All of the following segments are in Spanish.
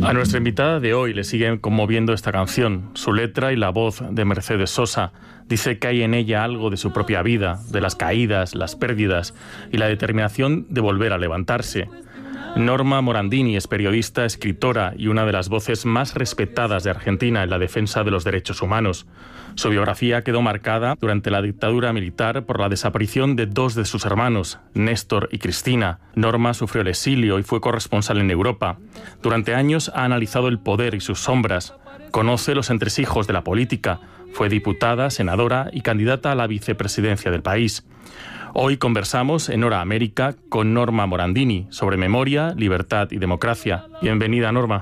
A nuestra invitada de hoy le sigue conmoviendo esta canción. Su letra y la voz de Mercedes Sosa dice que hay en ella algo de su propia vida, de las caídas, las pérdidas y la determinación de volver a levantarse. Norma Morandini es periodista, escritora y una de las voces más respetadas de Argentina en la defensa de los derechos humanos. Su biografía quedó marcada durante la dictadura militar por la desaparición de dos de sus hermanos, Néstor y Cristina. Norma sufrió el exilio y fue corresponsal en Europa. Durante años ha analizado el poder y sus sombras. Conoce los entresijos de la política. Fue diputada, senadora y candidata a la vicepresidencia del país. Hoy conversamos en Hora América con Norma Morandini sobre memoria, libertad y democracia. Bienvenida, Norma.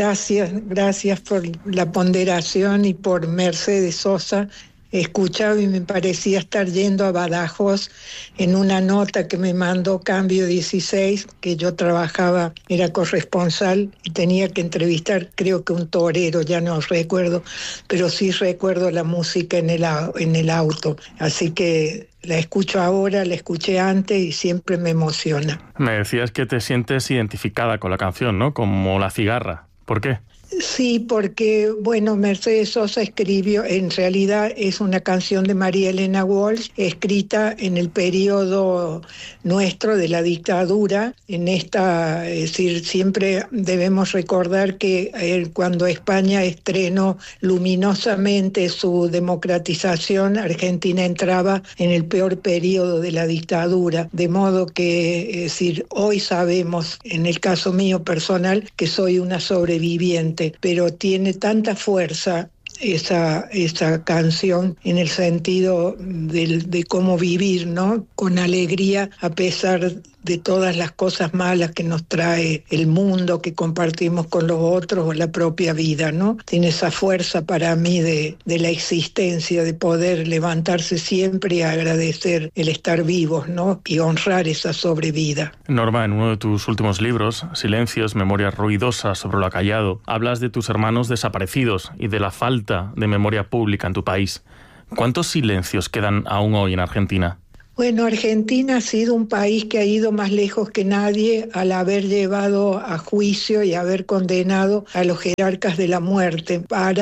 Gracias por la ponderación y por Mercedes Sosa. He escuchado y me parecía estar yendo a Badajoz en una nota que me mandó Cambio 16, que yo trabajaba, era corresponsal y tenía que entrevistar, creo que un torero, ya no recuerdo, pero sí recuerdo la música en el auto. Así que la escucho ahora, la escuché antes y siempre me emociona. Me decías que te sientes identificada con la canción, ¿no? Como la cigarra. ¿Por qué? Sí, porque, bueno, Mercedes Sosa escribió, en realidad es una canción de María Elena Walsh, escrita en el periodo nuestro de la dictadura. Es decir, siempre debemos recordar que cuando España estrenó luminosamente su democratización, Argentina entraba en el peor periodo de la dictadura, de modo que, es decir, hoy sabemos, en el caso mío personal, que soy una sobreviviente, pero tiene tanta fuerza esa canción en el sentido de cómo vivir, ¿no? Con alegría a pesar de todas las cosas malas que nos trae el mundo que compartimos con los otros o la propia vida, ¿no? Tiene esa fuerza para mí de la existencia, de poder levantarse siempre y agradecer el estar vivos, ¿no? Y honrar esa sobrevida. Norma, en uno de tus últimos libros, Silencios, Memorias ruidosas sobre lo acallado, hablas de tus hermanos desaparecidos y de la falta de memoria pública en tu país. ¿Cuántos silencios quedan aún hoy en Argentina? Bueno, Argentina ha sido un país que ha ido más lejos que nadie al haber llevado a juicio y haber condenado a los jerarcas de la muerte.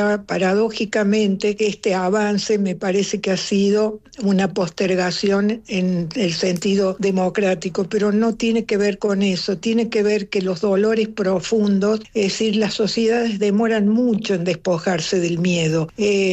Paradójicamente, este avance me parece que ha sido una postergación en el sentido democrático, pero no tiene que ver con eso, tiene que ver que los dolores profundos, es decir, las sociedades demoran mucho en despojarse del miedo.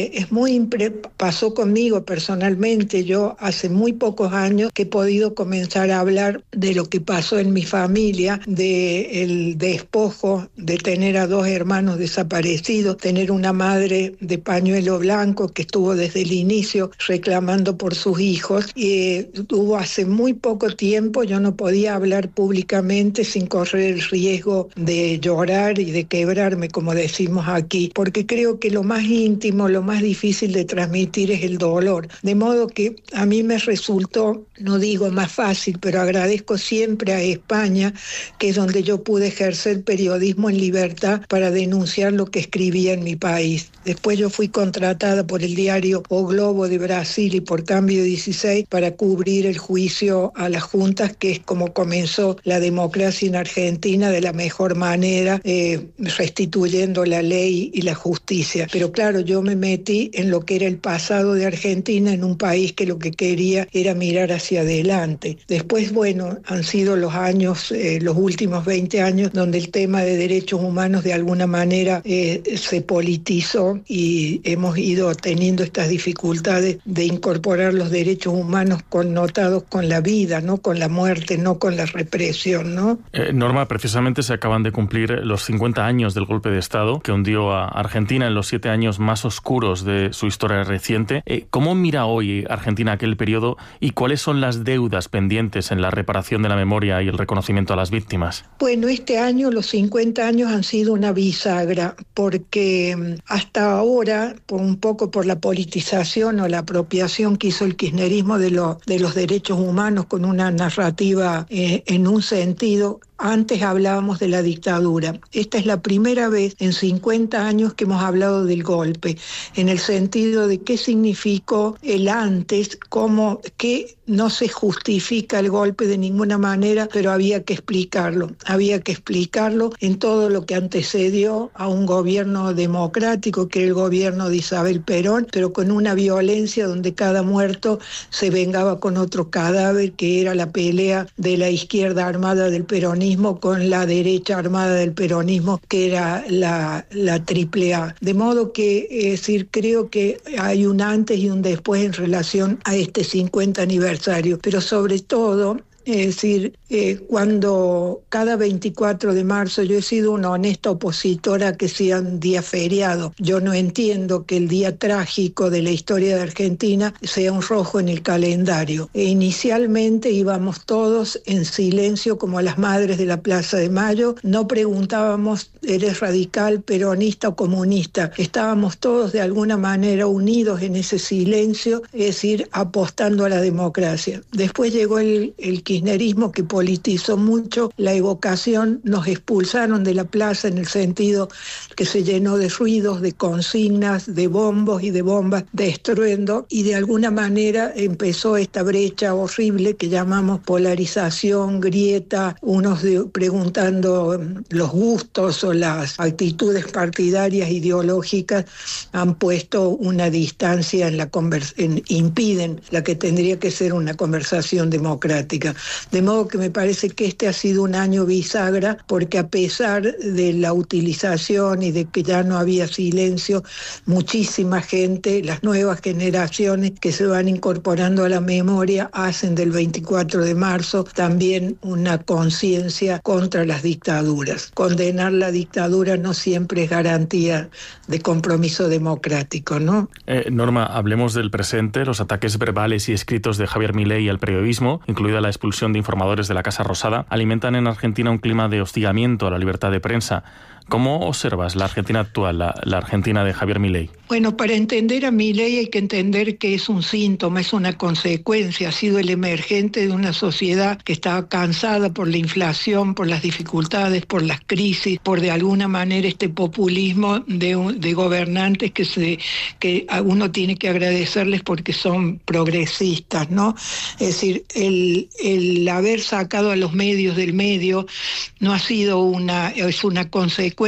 Pasó conmigo personalmente, yo hace muy pocos años que he podido comenzar a hablar de lo que pasó en mi familia, del despojo de tener a dos hermanos desaparecidos, tener una madre de pañuelo blanco que estuvo desde el inicio reclamando por sus hijos. Tuvo hace muy poco tiempo, yo no podía hablar públicamente sin correr el riesgo de llorar y de quebrarme, como decimos aquí, porque creo que lo más íntimo, lo más difícil de transmitir es el dolor. De modo que a mí me resultó, no digo más fácil, pero agradezco siempre a España, que es donde yo pude ejercer periodismo en libertad para denunciar lo que escribía en mi país. Después yo fui contratada por el diario O Globo de Brasil y por Cambio 16 para cubrir el juicio a las juntas, que es como comenzó la democracia en Argentina de la mejor manera, restituyendo la ley y la justicia. Pero claro, yo me metí en lo que era el pasado de Argentina, en un país que lo que quería era mirar hacia adelante. Después, bueno, han sido los años, los últimos 20 años, donde el tema de derechos humanos de alguna manera se politizó y hemos ido teniendo estas dificultades de incorporar los derechos humanos connotados con la vida, no con la muerte, no con la represión, ¿no? Norma, precisamente se acaban de cumplir los 50 años del golpe de Estado que hundió a Argentina en los 7 años más oscuros de su historia reciente. ¿Cómo mira hoy Argentina aquel periodo y cuáles son las deudas pendientes en la reparación de la memoria y el reconocimiento a las víctimas? Bueno, este año, los 50 años han sido una bisagra, porque hasta ahora, un poco por la politización o la apropiación que hizo el kirchnerismo de los derechos humanos con una narrativa en un sentido, antes hablábamos de la dictadura. Esta es la primera vez en 50 años que hemos hablado del golpe, en el sentido de qué significó el antes, cómo, que no se justifica el golpe de ninguna manera, pero había que explicarlo en todo lo que antecedió a un gobierno democrático, que era el gobierno de Isabel Perón, pero con una violencia donde cada muerto se vengaba con otro cadáver, que era la pelea de la izquierda armada del peronismo con la derecha armada del peronismo, que era la AAA. De modo que, es decir, creo que hay un antes y un después en relación a este 50 aniversario, pero sobre todo, es decir, cuando cada 24 de marzo yo he sido una honesta opositora a que sea un día feriado. Yo no entiendo que el día trágico de la historia de Argentina sea un rojo en el calendario. Inicialmente íbamos todos en silencio como las madres de la Plaza de Mayo. No preguntábamos, ¿eres radical, peronista o comunista? Estábamos todos de alguna manera unidos en ese silencio, es decir, apostando a la democracia. Después llegó el kirchnerismo, que politizó mucho la evocación, nos expulsaron de la plaza en el sentido que se llenó de ruidos, de consignas, de bombos y de bombas de estruendo, y de alguna manera empezó esta brecha horrible que llamamos polarización, grieta, unos preguntando los gustos o las actitudes partidarias ideológicas han puesto una distancia en la impiden la que tendría que ser una conversación democrática. De modo que me parece que este ha sido un año bisagra, porque a pesar de la utilización y de que ya no había silencio, muchísima gente, las nuevas generaciones que se van incorporando a la memoria, hacen del 24 de marzo también una conciencia contra las dictaduras. Condenar la dictadura no siempre es garantía de compromiso democrático, ¿no? Norma, hablemos del presente. Los ataques verbales y escritos de Javier Milei al periodismo, incluida la expulsión de informadores de la Casa Rosada, alimentan en Argentina un clima de hostigamiento a la libertad de prensa. ¿Cómo observas la Argentina actual, la Argentina de Javier Milei? Bueno, para entender a Milei hay que entender que es un síntoma, es una consecuencia, ha sido el emergente de una sociedad que estaba cansada por la inflación, por las dificultades, por las crisis, por de alguna manera este populismo de gobernantes que a uno tiene que agradecerles porque son progresistas, ¿no? Es decir, el haber sacado a los medios del medio no ha sido es una consecuencia.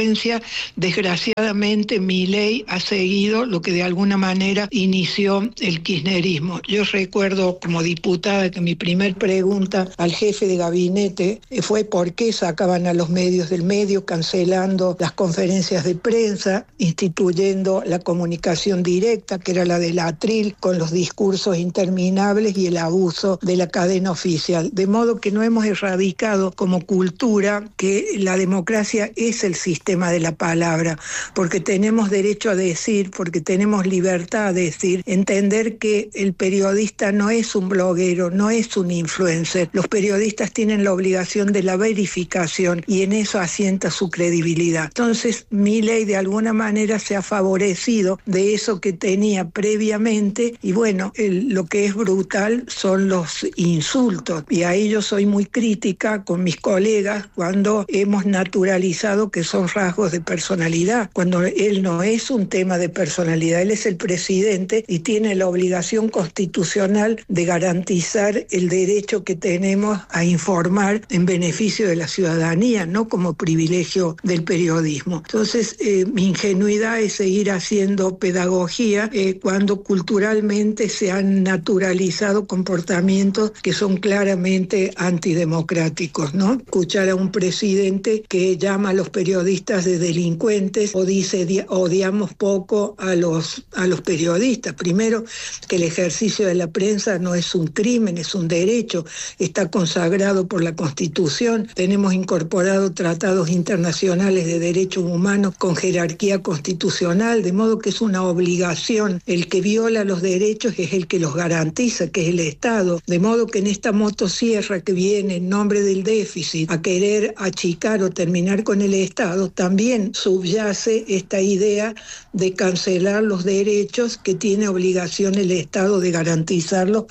Desgraciadamente, Milei ha seguido lo que de alguna manera inició el kirchnerismo. Yo recuerdo como diputada que mi primer pregunta al jefe de gabinete fue por qué sacaban a los medios del medio, cancelando las conferencias de prensa, instituyendo la comunicación directa, que era la del atril, con los discursos interminables y el abuso de la cadena oficial. De modo que no hemos erradicado como cultura que la democracia es el sistema de la palabra, porque tenemos derecho a decir, porque tenemos libertad a decir, entender que el periodista no es un bloguero, no es un influencer. Los periodistas tienen la obligación de la verificación y en eso asienta su credibilidad. Entonces, Milei de alguna manera se ha favorecido de eso que tenía previamente y bueno, lo que es brutal son los insultos y ahí yo soy muy crítica con mis colegas cuando hemos naturalizado que son rasgos de personalidad, cuando él no es un tema de personalidad, él es el presidente y tiene la obligación constitucional de garantizar el derecho que tenemos a informar en beneficio de la ciudadanía, no como privilegio del periodismo. Entonces, mi ingenuidad es seguir haciendo pedagogía cuando culturalmente se han naturalizado comportamientos que son claramente antidemocráticos, ¿no? Escuchar a un presidente que llama a los periodistas de delincuentes o dice odiamos poco a los periodistas. Primero, que el ejercicio de la prensa no es un crimen, es un derecho, está consagrado por la Constitución, tenemos incorporado tratados internacionales de derechos humanos con jerarquía constitucional, de modo que es una obligación. El que viola los derechos es el que los garantiza, que es el Estado, de modo que en esta motosierra que viene en nombre del déficit a querer achicar o terminar con el Estado, también subyace esta idea de cancelar los derechos que tiene obligación el Estado de garantizarlos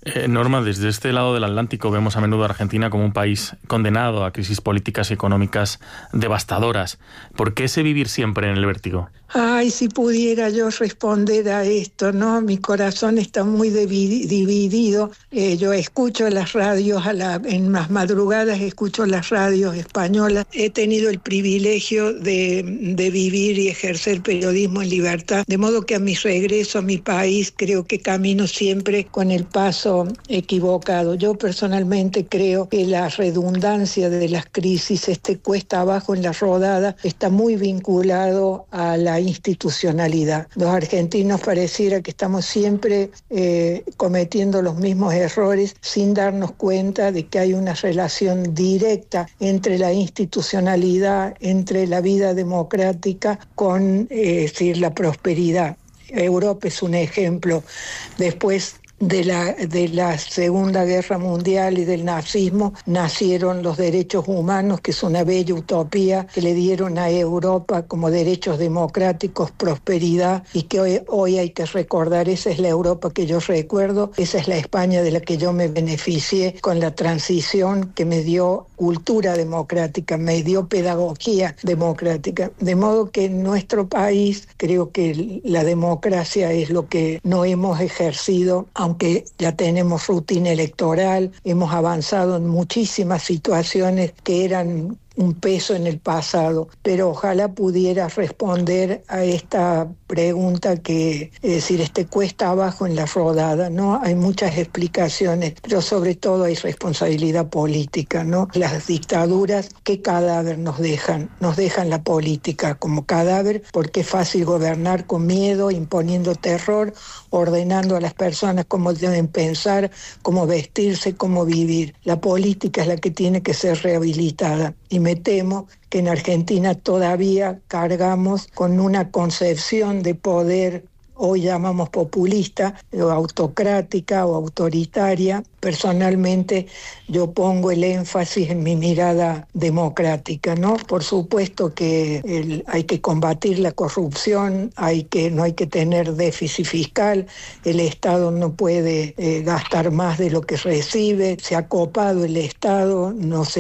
Norma, desde este lado del Atlántico vemos a menudo a Argentina como un país condenado a crisis políticas y económicas devastadoras. ¿Por qué ese vivir siempre en el vértigo? Ay, si pudiera yo responder a esto, ¿no? Mi corazón está muy dividido. Yo escucho las radios, en las madrugadas escucho las radios españolas. He tenido el privilegio de vivir y ejercer periodismo en libertad, de modo que a mi regreso a mi país creo que camino siempre con el paso equivocado. Yo personalmente creo que la redundancia de las crisis, cuesta abajo en la rodada, está muy vinculado a la institucionalidad. Los argentinos pareciera que estamos siempre cometiendo los mismos errores sin darnos cuenta de que hay una relación directa entre la institucionalidad, entre la vida democrática con la prosperidad. Europa es un ejemplo. Después de la Segunda Guerra Mundial y del nazismo nacieron los derechos humanos, que es una bella utopía que le dieron a Europa como derechos democráticos, prosperidad, y que hoy hay que recordar. Esa es la Europa que yo recuerdo, esa es la España de la que yo me beneficié con la transición, que me dio cultura democrática, me dio pedagogía democrática. De modo que en nuestro país creo que la democracia es lo que no hemos ejercido, aunque ya tenemos rutina electoral, hemos avanzado en muchísimas situaciones que eran un peso en el pasado, pero ojalá pudiera responder a esta pregunta que, cuesta abajo en la rodada, ¿no? Hay muchas explicaciones, pero sobre todo hay responsabilidad política, ¿no? Las dictaduras, ¿qué cadáver nos dejan? Nos dejan la política como cadáver, porque es fácil gobernar con miedo, imponiendo terror, ordenando a las personas cómo deben pensar, cómo vestirse, cómo vivir. La política es la que tiene que ser rehabilitada. Y me temo que en Argentina todavía cargamos con una concepción de poder, hoy llamamos populista, o autocrática o autoritaria. Personalmente yo pongo el énfasis en mi mirada democrática, ¿no? Por supuesto que hay que combatir la corrupción, no hay que tener déficit fiscal, el Estado no puede gastar más de lo que recibe, se ha copado el Estado,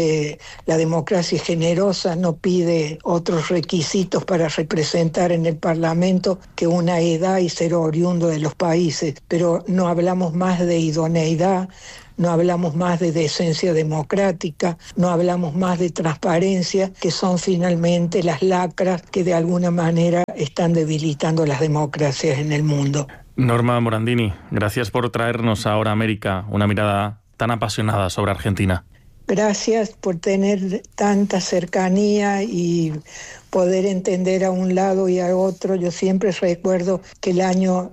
la democracia es generosa, no pide otros requisitos para representar en el Parlamento que una edad y ser oriundo de los países, pero no hablamos más de idoneidad, no hablamos más de decencia democrática, no hablamos más de transparencia, que son finalmente las lacras que de alguna manera están debilitando las democracias en el mundo. Norma Morandini, gracias por traernos ahora a América una mirada tan apasionada sobre Argentina. Gracias por tener tanta cercanía y poder entender a un lado y a otro. Yo siempre recuerdo que el año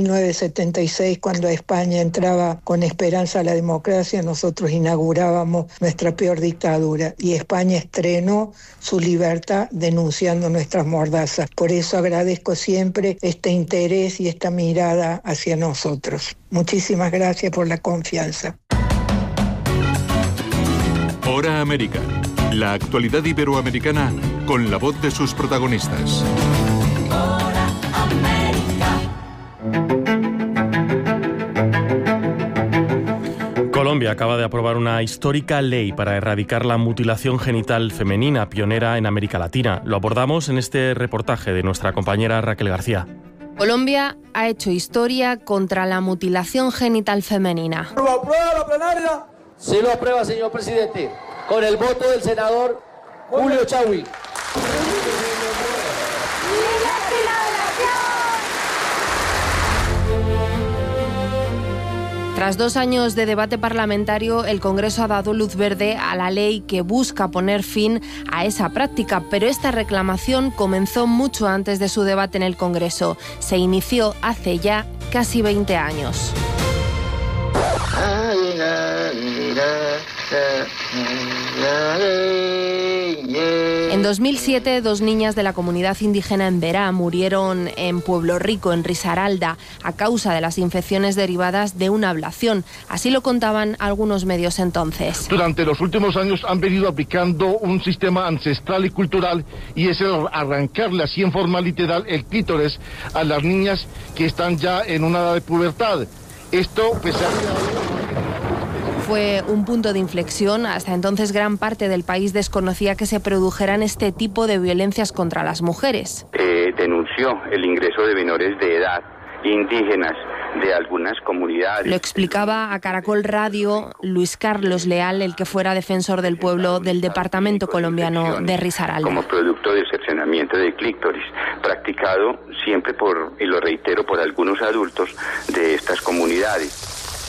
1976, cuando España entraba con esperanza a la democracia, nosotros inaugurábamos nuestra peor dictadura y España estrenó su libertad denunciando nuestras mordazas. Por eso agradezco siempre este interés y esta mirada hacia nosotros. Muchísimas gracias por la confianza. Hora América. La actualidad iberoamericana con la voz de sus protagonistas. Hora América. Colombia acaba de aprobar una histórica ley para erradicar la mutilación genital femenina, pionera en América Latina. Lo abordamos en este reportaje de nuestra compañera Raquel García. Colombia ha hecho historia contra la mutilación genital femenina. ¿Lo aprueba la plenaria? Sí lo aprueba, señor presidente, con el voto del senador Julio Chaui. Tras 2 años de debate parlamentario, el Congreso ha dado luz verde a la ley que busca poner fin a esa práctica, pero esta reclamación comenzó mucho antes de su debate en el Congreso. Se inició hace ya casi 20 años. En 2007, 2 niñas de la comunidad indígena en Berá murieron en Pueblo Rico, en Risaralda, a causa de las infecciones derivadas de una ablación. Así lo contaban algunos medios entonces. Durante los últimos años han venido aplicando un sistema ancestral y cultural, y es el arrancarle así en forma literal el clítoris a las niñas que están ya en una edad de pubertad. Esto, pese a fue un punto de inflexión. Hasta entonces gran parte del país desconocía que se produjeran este tipo de violencias contra las mujeres. Denunció el ingreso de menores de edad indígenas de algunas comunidades. Lo explicaba a Caracol Radio Luis Carlos Leal, el que fuera defensor del pueblo del departamento colombiano de Risaralda. Como producto del cercenamiento de clítoris, practicado siempre y lo reitero, por algunos adultos de estas comunidades.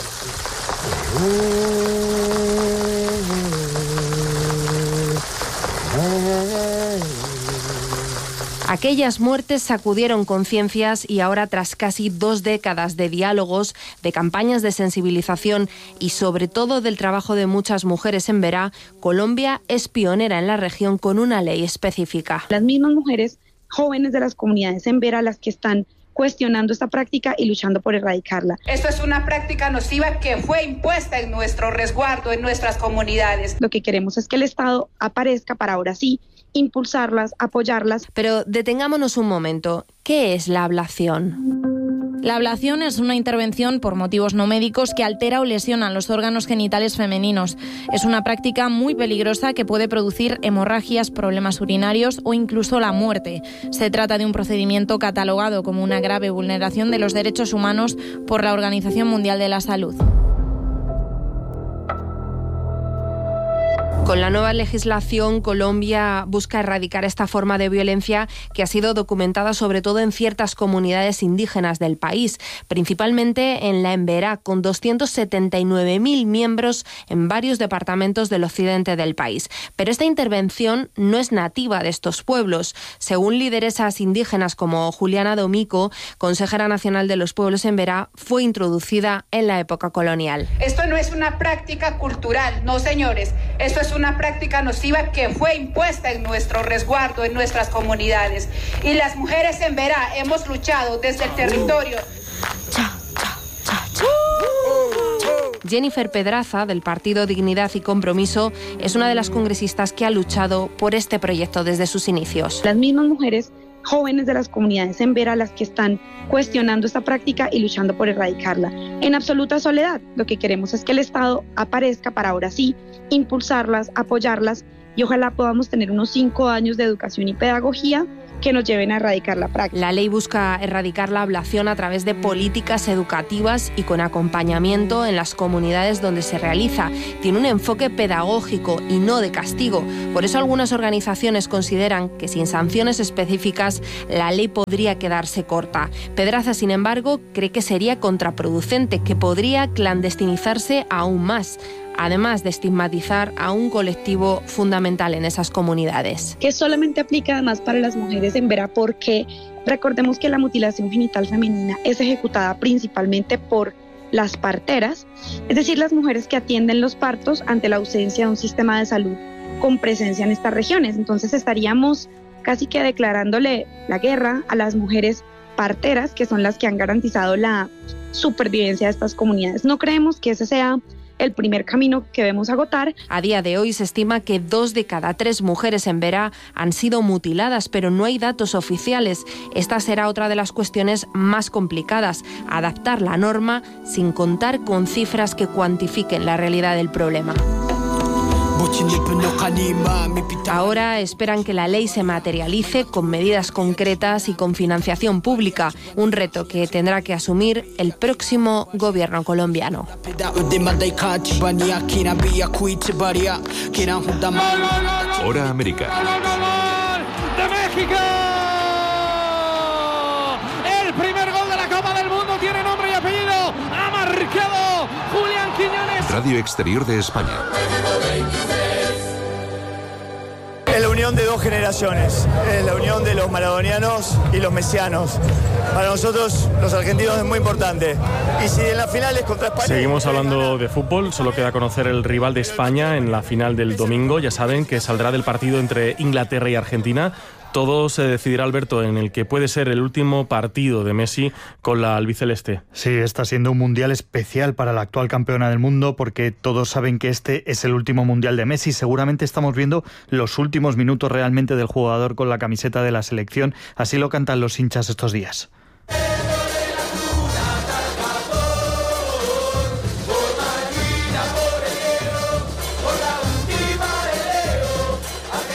Aquellas muertes sacudieron conciencias y ahora, tras casi 2 décadas de diálogos, de campañas de sensibilización y sobre todo del trabajo de muchas mujeres en Beraa, Colombia es pionera en la región con una ley específica. Las mismas mujeres jóvenes de las comunidades en Beraa las que están cuestionando esta práctica y luchando por erradicarla. Esto es una práctica nociva que fue impuesta en nuestro resguardo, en nuestras comunidades. Lo que queremos es que el Estado aparezca para ahora sí impulsarlas, apoyarlas. Pero detengámonos un momento. ¿Qué es la ablación? La ablación es una intervención por motivos no médicos que altera o lesiona los órganos genitales femeninos. Es una práctica muy peligrosa que puede producir hemorragias, problemas urinarios o incluso la muerte. Se trata de un procedimiento catalogado como una grave vulneración de los derechos humanos por la Organización Mundial de la Salud. Con la nueva legislación, Colombia busca erradicar esta forma de violencia que ha sido documentada sobre todo en ciertas comunidades indígenas del país, principalmente en la en Beraa, con 279.000 miembros en varios departamentos del occidente del país. Pero esta intervención no es nativa de estos pueblos. Según lideresas indígenas como Juliana Domico, consejera nacional de los pueblos en Beraa, fue introducida en la época colonial. Esto no es una práctica cultural, no señores, esto es una práctica nociva que fue impuesta en nuestro resguardo, en nuestras comunidades. Y las mujeres en Beraa hemos luchado desde el territorio. Jennifer Pedraza, del partido Dignidad y Compromiso, es una de las congresistas que ha luchado por este proyecto desde sus inicios. Las mismas mujeres jóvenes de las comunidades en Beraa las que están cuestionando esta práctica y luchando por erradicarla. En absoluta soledad, lo que queremos es que el Estado aparezca para ahora sí impulsarlas, apoyarlas y ojalá podamos tener unos 5 años de educación y pedagogía que nos lleven a erradicar la práctica. La ley busca erradicar la ablación a través de políticas educativas y con acompañamiento en las comunidades donde se realiza. Tiene un enfoque pedagógico y no de castigo. Por eso algunas organizaciones consideran que sin sanciones específicas la ley podría quedarse corta. Pedraza, sin embargo, cree que sería contraproducente, que podría clandestinizarse aún más, además de estigmatizar a un colectivo fundamental en esas comunidades. Que solamente aplica además para las mujeres en Beraa porque recordemos que la mutilación genital femenina es ejecutada principalmente por las parteras, es decir, las mujeres que atienden los partos ante la ausencia de un sistema de salud con presencia en estas regiones. Entonces estaríamos casi que declarándole la guerra a las mujeres parteras, que son las que han garantizado la supervivencia de estas comunidades. No creemos que ese sea el primer camino que debemos agotar. A día de hoy se estima que 2 de cada 3 mujeres en Beraa han sido mutiladas, pero no hay datos oficiales. Esta será otra de las cuestiones más complicadas, adaptar la norma sin contar con cifras que cuantifiquen la realidad del problema. Ahora esperan que la ley se materialice con medidas concretas y con financiación pública, un reto que tendrá que asumir el próximo gobierno colombiano. Hora América. ¡De México! El primer gol de la Copa del Mundo tiene nombre y apellido. Ha marcado Julián Quiñones. Radio Exterior de España. Es la unión de 2 generaciones, es la unión de los maradonianos y los mesianos. Para nosotros, los argentinos, es muy importante. Y si en las finales contra España... Seguimos hablando de fútbol, solo queda conocer el rival de España en la final del domingo. Ya saben que saldrá del partido entre Inglaterra y Argentina. Todo se decidirá, Alberto, en el que puede ser el último partido de Messi con la albiceleste. Sí, está siendo un mundial especial para la actual campeona del mundo porque todos saben que este es el último mundial de Messi. Seguramente estamos viendo los últimos minutos realmente del jugador con la camiseta de la selección. Así lo cantan los hinchas estos días.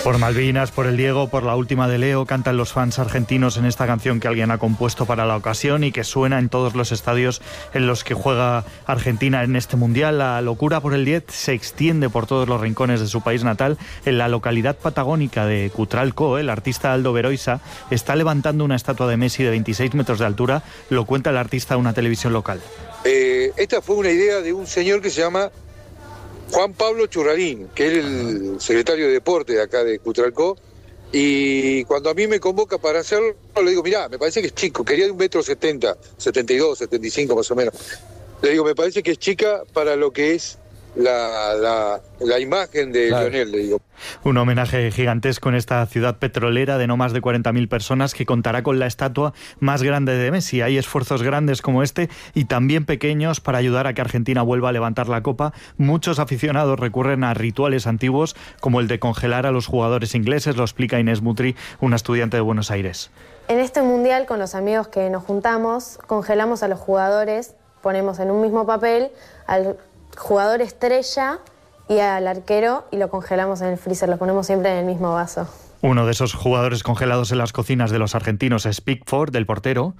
Por Malvinas, por el Diego, por la última de Leo, cantan los fans argentinos en esta canción que alguien ha compuesto para la ocasión y que suena en todos los estadios en los que juega Argentina en este Mundial. La locura por el 10 se extiende por todos los rincones de su país natal. En la localidad patagónica de Cutralcó, el artista Aldo Beroisa está levantando una estatua de Messi de 26 metros de altura. Lo cuenta el artista a una televisión local. Esta fue una idea de un señor que se llama Juan Pablo Churrarín, que es el secretario de Deporte de acá de Cutralcó, y cuando a mí me convoca para hacerlo, le digo, mirá, me parece que es chico, quería de 1,70 m, 72, 75 más o menos. Le digo, me parece que es chica para lo que es la imagen de Lionel, le digo. Un homenaje gigantesco en esta ciudad petrolera de no más de 40.000 personas que contará con la estatua más grande de Messi. Hay esfuerzos grandes como este y también pequeños para ayudar a que Argentina vuelva a levantar la copa. Muchos aficionados recurren a rituales antiguos como el de congelar a los jugadores ingleses, lo explica Inés Mutri, una estudiante de Buenos Aires. En este mundial, con los amigos que nos juntamos, congelamos a los jugadores, ponemos en un mismo papel al jugador estrella y al arquero y lo congelamos en el freezer, lo ponemos siempre en el mismo vaso. Uno de esos jugadores congelados en las cocinas de los argentinos es Pickford, del portero,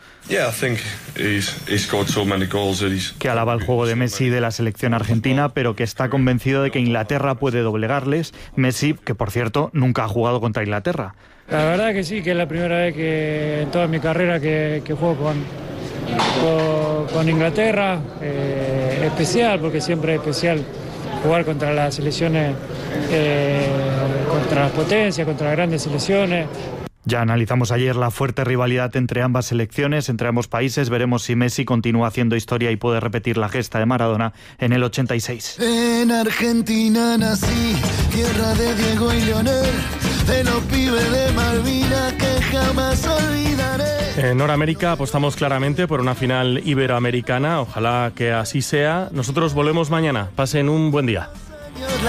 que alaba el juego de Messi de la selección argentina, pero que está convencido de que Inglaterra puede doblegarles. Messi, que por cierto nunca ha jugado contra Inglaterra. La verdad que sí, que es la primera vez que en toda mi carrera que juego con Inglaterra. Especial, porque siempre es especial jugar contra las selecciones, contra las potencias, contra las grandes selecciones. Ya analizamos ayer la fuerte rivalidad entre ambas selecciones, entre ambos países. Veremos si Messi continúa haciendo historia y puede repetir la gesta de Maradona en el 86. En Argentina nací, tierra de Diego y Leonel, de los pibes de Malvinas que jamás olvidaré. En Noramérica apostamos claramente por una final iberoamericana. Ojalá que así sea. Nosotros volvemos mañana. Pasen un buen día.